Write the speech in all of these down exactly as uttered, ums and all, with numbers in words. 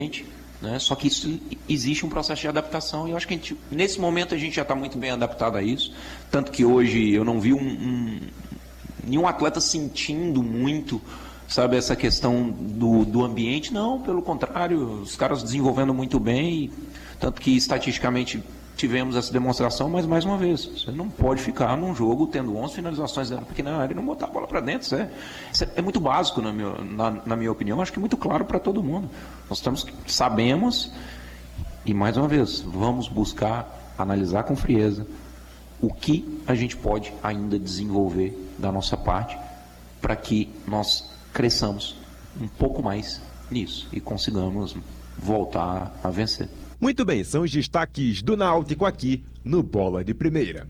Né? Só que isso, existe um processo de adaptação e eu acho que a gente, nesse momento a gente já está muito bem adaptado a isso, tanto que hoje eu não vi um, um, nenhum atleta sentindo muito, sabe, essa questão do, do ambiente, não, pelo contrário, os caras desenvolvendo muito bem, tanto que estatisticamente tivemos essa demonstração, mas mais uma vez, você não pode ficar num jogo tendo onze finalizações dentro da pequena área e não botar a bola para dentro. Isso é, isso é muito básico, na minha, na, na minha opinião, acho que é muito claro para todo mundo. Nós estamos, sabemos, e mais uma vez, vamos buscar analisar com frieza o que a gente pode ainda desenvolver da nossa parte para que nós cresçamos um pouco mais nisso e consigamos voltar a vencer. Muito bem, são os destaques do Náutico aqui no Bola de Primeira.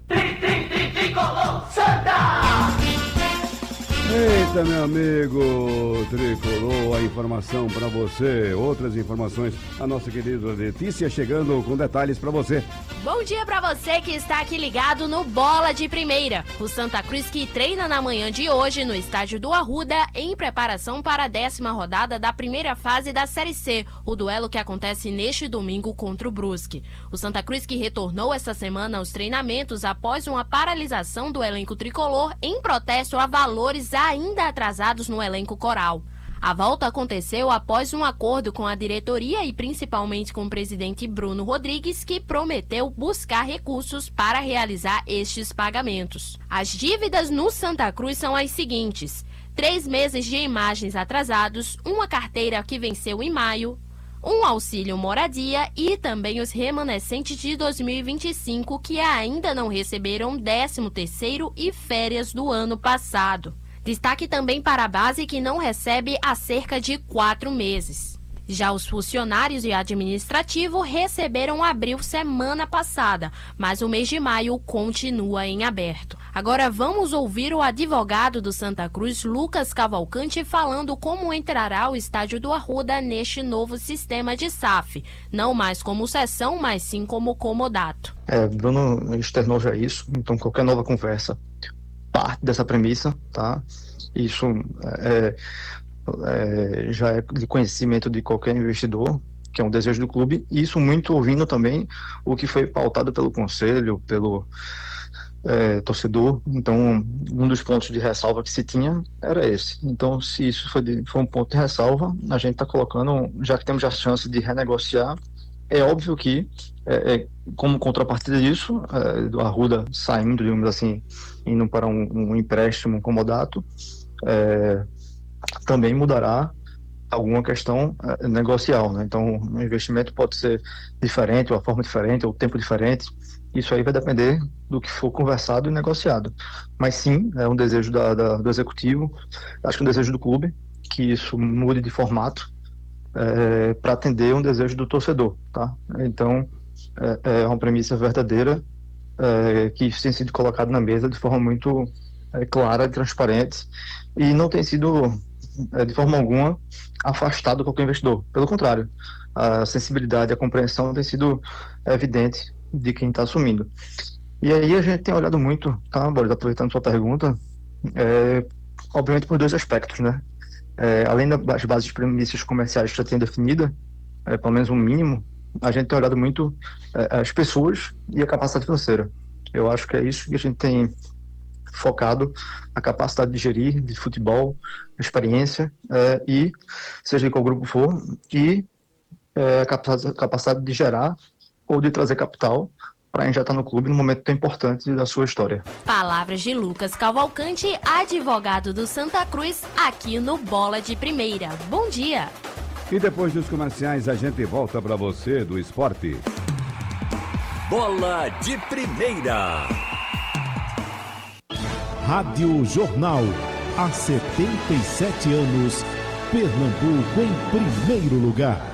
Eita, meu amigo tricolor, a informação para você. Outras informações, a nossa querida Letícia chegando com detalhes para você. Bom dia para você que está aqui ligado no Bola de Primeira. O Santa Cruz que treina na manhã de hoje no estádio do Arruda em preparação para a décima rodada da primeira fase da Série C, o duelo que acontece neste domingo contra o Brusque. O Santa Cruz que retornou esta semana aos treinamentos após uma paralisação do elenco tricolor em protesto a valores ainda atrasados no elenco coral. A volta aconteceu após um acordo com a diretoria e principalmente com o presidente Bruno Rodrigues, que prometeu buscar recursos para realizar estes pagamentos. As dívidas no Santa Cruz são as seguintes: três meses de imagens atrasados, uma carteira que venceu em maio, um auxílio moradia e também os remanescentes de dois mil e vinte e cinco que ainda não receberam décimo terceiro e férias do ano passado. Destaque também para a base que não recebe há cerca de quatro meses. Já os funcionários e administrativo receberam abril semana passada, mas o mês de maio continua em aberto. Agora vamos ouvir o advogado do Santa Cruz, Lucas Cavalcante, falando como entrará o estádio do Arruda neste novo sistema de S A F, não mais como sessão, mas sim como comodato. É, Bruno externou já isso, então qualquer nova conversa parte dessa premissa, tá? Isso é, é, já é de conhecimento de qualquer investidor, que é um desejo do clube, e isso muito ouvindo também o que foi pautado pelo conselho, pelo é, torcedor. Então, um dos pontos de ressalva que se tinha era esse. Então, se isso foi, de, foi um ponto de ressalva, a gente está colocando, já que temos a chance de renegociar, é óbvio que, é, é, como contrapartida disso, é, do Arruda saindo, digamos assim, indo para um, um empréstimo comodato, é, também mudará alguma questão é, negocial, né? Então, o investimento pode ser diferente, ou a forma diferente, ou o tempo diferente. Isso aí vai depender do que for conversado e negociado. Mas sim, é um desejo da, da, do executivo, acho que é um desejo do clube, que isso mude de formato, É, para atender um desejo do torcedor, tá? Então, é, é uma premissa verdadeira é, que tem sido colocada na mesa de forma muito é, clara e transparente e não tem sido, é, de forma alguma, afastado qualquer investidor. Pelo contrário, a sensibilidade, a compreensão tem sido evidente de quem está assumindo. E aí a gente tem olhado muito, tá, Boris, aproveitando sua pergunta, é, obviamente por dois aspectos, né? É, além das bases de premissas comerciais que já tem definida, é, pelo menos um mínimo, a gente tem olhado muito é, as pessoas e a capacidade financeira. Eu acho que é isso que a gente tem focado, a capacidade de gerir, de futebol, experiência, é, e seja de qual grupo for, e é, a capacidade, capacidade de gerar ou de trazer capital para injetar no clube num momento tão importante da sua história. Palavras de Lucas Cavalcante, advogado do Santa Cruz, aqui no Bola de Primeira. Bom dia! E depois dos comerciais, a gente volta para você do esporte. Bola de Primeira. Rádio Jornal. Há setenta e sete anos, Pernambuco em primeiro lugar.